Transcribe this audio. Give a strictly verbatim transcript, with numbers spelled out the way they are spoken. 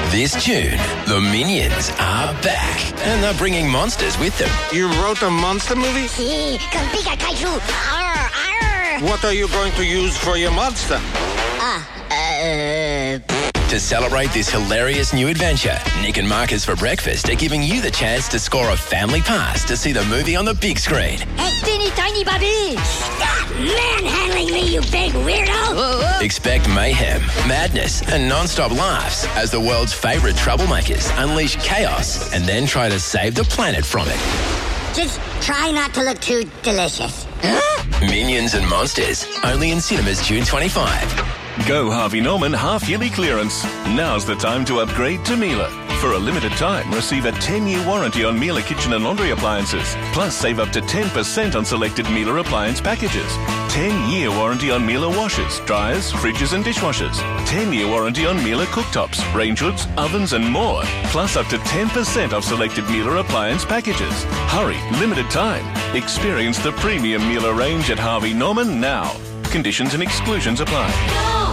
This June, the Minions are back, and they're bringing monsters with them. You wrote a monster movie? Si, con Pika Kaiju. Arr, arr. What are you going to use for your monster? Ah, uh... To celebrate this hilarious new adventure, Nick and Marcus for Breakfast are giving you the chance to score a family pass to see the movie on the big screen. Hey, teeny tiny Bobby! Stop manhandling me, you big weirdo! Whoa, whoa. Expect mayhem, madness, and non-stop laughs as the world's favourite troublemakers unleash chaos and then try to save the planet from it. Just try not to look too delicious. Minions and Monsters, only in cinemas June twenty-fifth. Go Harvey Norman half-yearly clearance. Now's the time to upgrade to Miele. For a limited time, receive a ten-year warranty on Miele kitchen and laundry appliances. Plus, save up to ten percent on selected Miele appliance packages. ten-year warranty on Miele washers, dryers, fridges and dishwashers. ten-year warranty on Miele cooktops, range hoods, ovens and more. Plus, up to ten percent off selected Miele appliance packages. Hurry, limited time. Experience the premium Miele range at Harvey Norman now. Conditions and exclusions apply.